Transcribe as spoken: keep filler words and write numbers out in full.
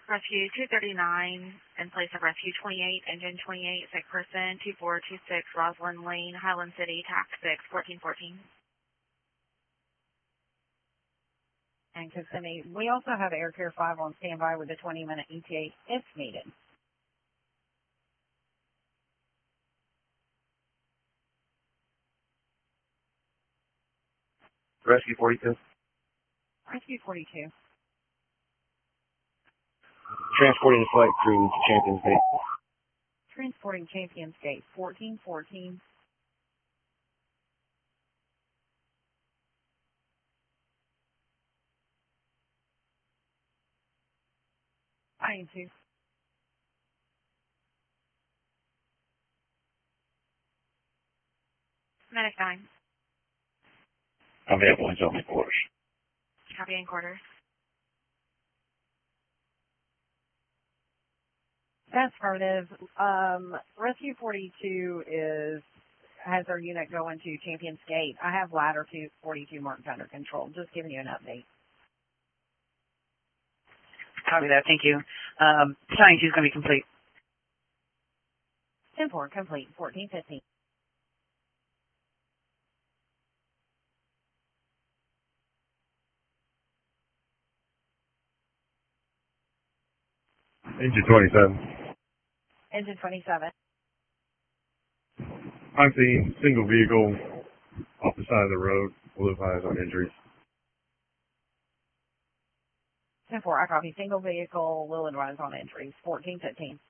Rescue two thirty-nine in place of Rescue twenty-eight, engine twenty-eight, sick person two four two six, Roslyn Lane, Highland City, tax six, fourteen fourteen. And Kissimmee, we also have Air Care five on standby with a twenty minute E T A if needed. Rescue forty-two. Rescue forty-two. Transporting the flight crew to Champions Gate. Transporting Champions Gate, fourteen fourteen. I need to. Medic nine. Available in zone quarters. Copy in quarters. That's affirmative. Um, Rescue forty-two is has our unit going to Champions Gate. I have ladder two forty-two marked under control. Just giving you an update. Copy that. Thank you. Um, signing two is going to be complete. ten four complete. fourteen fifteen. Engine twenty-seven. Engine twenty-seven. I'm seeing single vehicle off the side of the road. We'll advise on injuries. ten four, I copy. Single vehicle will advise on entries. fourteen fifteen.